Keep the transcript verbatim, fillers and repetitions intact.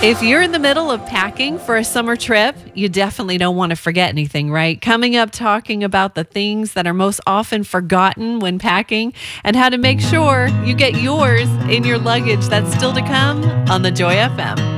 If you're in the middle of packing for a summer trip, you definitely don't want to forget anything, right? Coming up, talking about the things that are most often forgotten when packing and how to make sure you get yours in your luggage. That's still to come on the Joy F M.